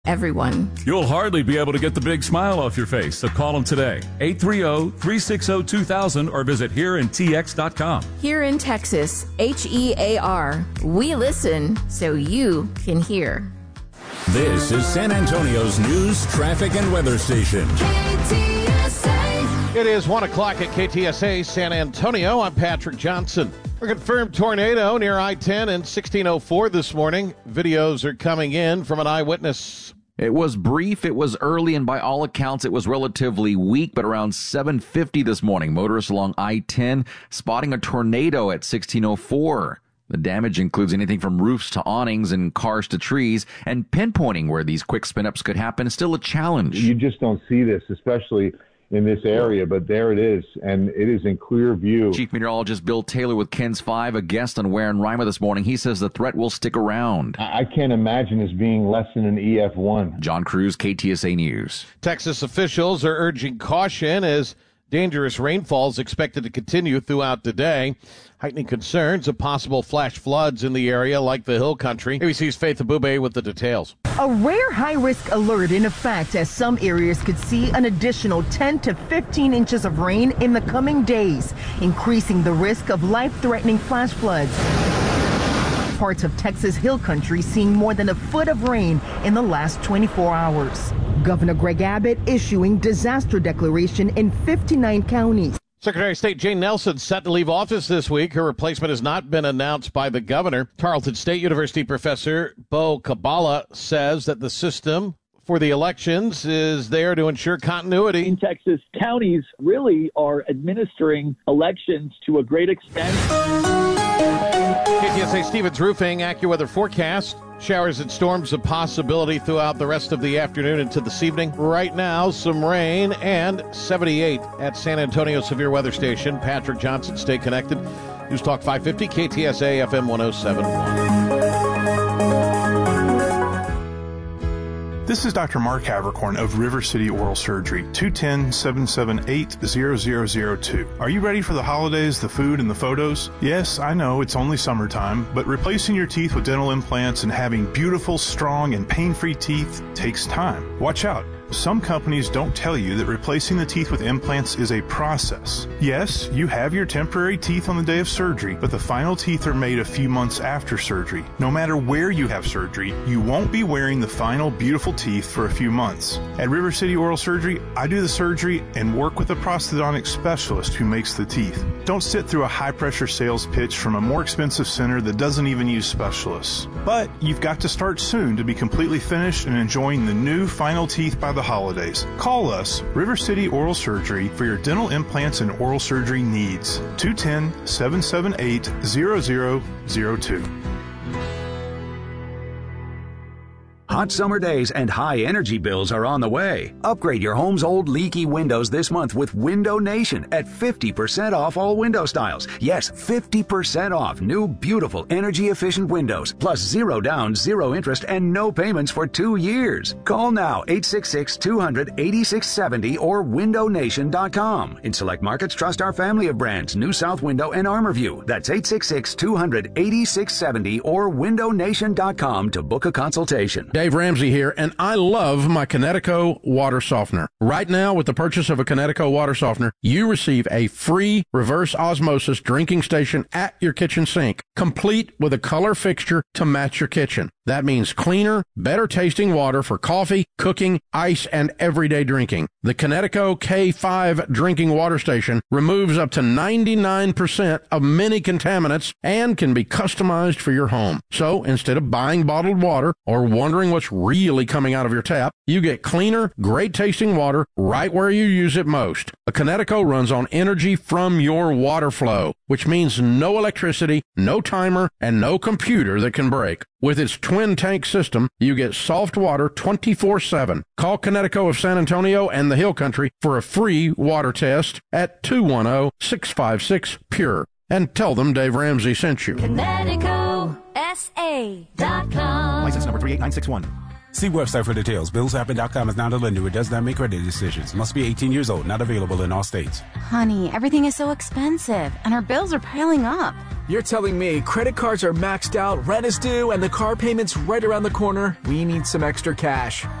everyone. You'll hardly be able to get the big smile off your face, so call them today. 830-360-2000 or visit HereInTX.com. Here in Texas, HEAR. We listen so you can hear. This is San Antonio's news, traffic, and weather station. KTSA. It is 1 o'clock at KTSA San Antonio. I'm Patrick Johnson. A confirmed tornado near I-10 and 1604 this morning. Videos are coming in from an eyewitness. It was brief, it was early, and by all accounts, it was relatively weak, but around 7:50 this morning, motorists along I-10 spotting a tornado at 1604. The damage includes anything from roofs to awnings and cars to trees, and pinpointing where these quick spin-ups could happen is still a challenge. You just don't see this, especially in this area, but there it is, and it is in clear view. Chief Meteorologist Bill Taylor with KENS 5, a guest on Ware and Rima this morning. He says the threat will stick around. I can't imagine this being less than an EF1. John Cruz, KTSA News. Texas officials are urging caution as dangerous rainfall is expected to continue throughout the day, heightening concerns of possible flash floods in the area like the Hill Country. ABC's Faith Abube with the details. A rare high-risk alert in effect as some areas could see an additional 10 to 15 inches of rain in the coming days, increasing the risk of life-threatening flash floods. Parts of Texas Hill Country seeing more than a foot of rain in the last 24 hours. Governor Greg Abbott issuing disaster declaration in 59 counties. Secretary of State Jane Nelson set to leave office this week. Her replacement has not been announced by the governor. Tarleton State University professor Bo Kabbalah says that the system for the elections is there to ensure continuity. In Texas, counties really are administering elections to a great extent. KTSA Stevens Roofing AccuWeather forecast. Showers and storms a possibility throughout the rest of the afternoon into this evening. Right now, some rain and 78 at San Antonio Severe Weather Station. Patrick Johnson, stay connected. News Talk 550, KTSA FM 107.1. This is Dr. Mark Havercorn of River City Oral Surgery, 210-778-0002. Are you ready for the holidays, the food, and the photos? Yes, I know it's only summertime, but replacing your teeth with dental implants and having beautiful, strong, and pain-free teeth takes time. Watch out. Some companies don't tell you that replacing the teeth with implants is a process. Yes, you have your temporary teeth on the day of surgery, but the final teeth are made a few months after surgery. No matter where you have surgery, you won't be wearing the final beautiful teeth for a few months. At River City Oral Surgery, I do the surgery and work with a prosthodontic specialist who makes the teeth. Don't sit through a high-pressure sales pitch from a more expensive center that doesn't even use specialists. But you've got to start soon to be completely finished and enjoying the new final teeth by the holidays. Call us, River City Oral Surgery, for your dental implants and oral surgery needs. 210-778-0002. Hot summer days and high energy bills are on the way. Upgrade your home's old leaky windows this month with Window Nation at 50% off all window styles. Yes, 50% off new beautiful energy efficient windows, plus zero down, zero interest, and no payments for 2 years. Call now, 866-200-8670 or windownation.com. In select markets, trust our family of brands, New South Window and ArmorView. That's 866-200-8670 or windownation.com to book a consultation. Dave Ramsey here, and I love my Connecticut water softener. Right now, with the purchase of a Connecticut water softener, you receive a free reverse osmosis drinking station at your kitchen sink, complete with a color fixture to match your kitchen. That means cleaner, better tasting water for coffee, cooking, ice, and everyday drinking. The Connecticut K5 drinking water station removes up to 99% of many contaminants and can be customized for your home. So instead of buying bottled water or wondering what's really coming out of your tap, you get cleaner, great tasting water right where you use it most. A Connecticut runs on energy from your water flow, which means no electricity, no timer, and no computer that can break. With its twin tank system, you get soft water 24/7. Call Connecticut of San Antonio and the Hill Country for a free water test at 210-656-PURE. And tell them Dave Ramsey sent you. ConnecticutSA.com. License number 38961. See website for details. BillsHappen.com is not a lender. It does not make credit decisions. Must be 18 years old. Not available in all states. Honey, everything is so expensive, and our bills are piling up. You're telling me credit cards are maxed out, rent is due, and the car payment's right around the corner? We need some extra cash.